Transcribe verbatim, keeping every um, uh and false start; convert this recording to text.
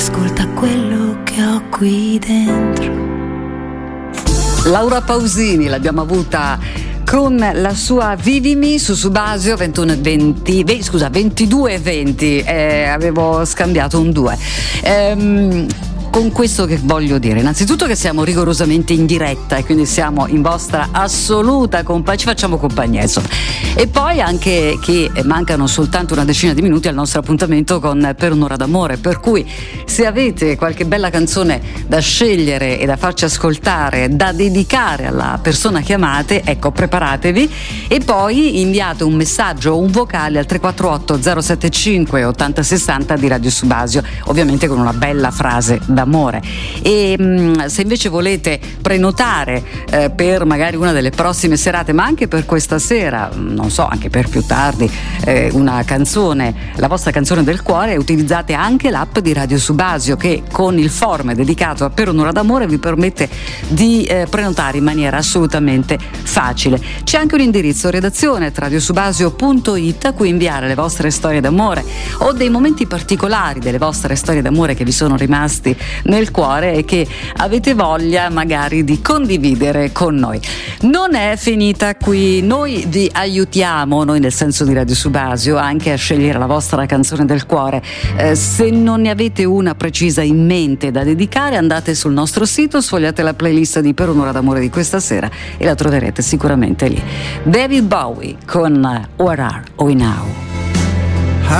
ascolta quello che ho qui dentro. Laura Pausini l'abbiamo avuta con la sua Vivimi su Subasio ventuno e venti, ve, scusa ventidue e venti, eh, avevo scambiato un due. Ehm, Con questo che voglio dire? Innanzitutto che siamo rigorosamente in diretta e quindi siamo in vostra assoluta compagnia, ci facciamo compagnia insomma. E poi anche che mancano soltanto una decina di minuti al nostro appuntamento con Per un'ora d'amore, per cui se avete qualche bella canzone da scegliere e da farci ascoltare, da dedicare alla persona che amate, ecco, preparatevi e poi inviate un messaggio o un vocale al tre quattro otto zero sette cinque ottanta sessanta di Radio Subasio, ovviamente con una bella frase d'amore. E mh, se invece volete prenotare eh, per magari una delle prossime serate, ma anche per questa sera, non so, anche per più tardi, eh, una canzone, la vostra canzone del cuore, utilizzate anche l'app di Radio Subasio che con il form dedicato a Per un'ora d'amore vi permette di eh, prenotare in maniera assolutamente facile. C'è anche un indirizzo redazione radiosubasio punto it a cui inviare le vostre storie d'amore o dei momenti particolari delle vostre storie d'amore che vi sono rimasti nel cuore e che avete voglia magari di condividere con noi. Non è finita qui, noi vi aiutiamo, noi nel senso di Radio Subasio, anche a scegliere la vostra canzone del cuore. Eh, se non ne avete una precisa in mente da dedicare, andate sul nostro sito, sfogliate la playlist di Per un'ora d'amore di questa sera e la troverete sicuramente lì. David Bowie con Where Are We Now?